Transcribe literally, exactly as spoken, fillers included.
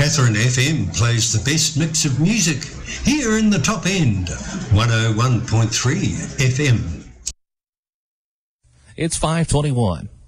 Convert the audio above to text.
Catherine F M plays the best mix of music here in the top end, one oh one point three F M. It's five twenty-one.